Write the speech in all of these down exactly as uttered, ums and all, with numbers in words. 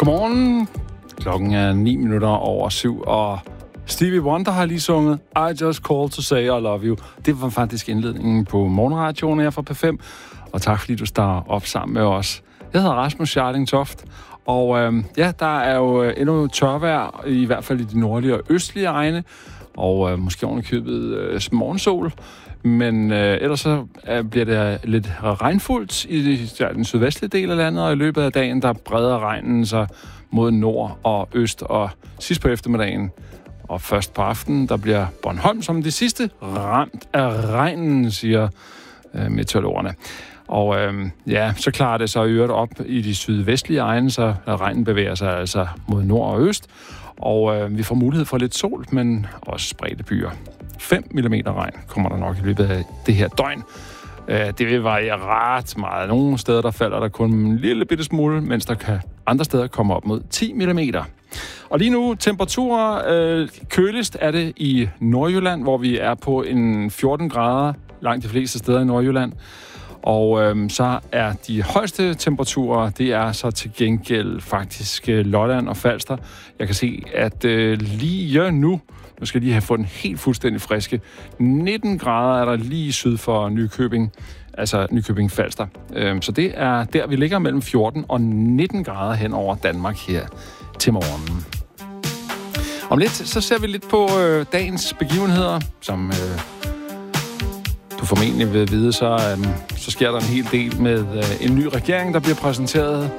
Godmorgen. Klokken er ni minutter over syv, og Stevie Wonder har lige sunget I Just Called to Say I Love You. Det var faktisk indledningen på morgenradioen her fra P fem, og tak fordi du starter op sammen med os. Jeg hedder Rasmus Scharling Toft, og øh, ja, der er jo endnu tørvejr, i hvert fald i de nordlige og østlige egne, og øh, måske ovenikøbet øh, morgensol. Men øh, ellers så øh, bliver det lidt regnfuldt i ja, den sydvestlige del af landet, og i løbet af dagen, der breder regnen sig mod nord og øst, og sidst på eftermiddagen og først på aftenen, der bliver Bornholm som det sidste ramt af regnen, siger øh, meteorologerne. Og øh, ja, så klarer det så i øvrigt op i de sydvestlige egne, så regnen bevæger sig altså mod nord og øst, og øh, vi får mulighed for lidt sol, men også spredte byer. fem millimeter regn kommer der nok i løbet af det her døgn. Det vil variere ret meget. Nogle steder der falder der kun en lille bitte smule, mens der kan andre steder komme op mod ti millimeter. Og lige nu temperaturer øh, køligst er det i Nordjylland, hvor vi er på en fjorten grader langt de fleste steder i Nordjylland. Og øh, så er de højeste temperaturer, det er så til gengæld faktisk øh, Lolland og Falster. Jeg kan se, at øh, lige nu, nu skal jeg lige have fået den helt fuldstændig friske, nitten grader er der lige syd for Nykøbing, altså Nykøbing Falster. Øh, så det er der, vi ligger mellem fjorten og nitten grader hen over Danmark her til morgenen. Om lidt, så ser vi lidt på øh, dagens begivenheder, som øh, du formentlig vil vide, så, øh, så sker der en hel del med øh, en ny regering, der bliver præsenteret.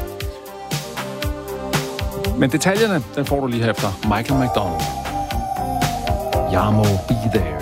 Men detaljerne, den får du lige her efter Michael McDonald. Jeg må be there.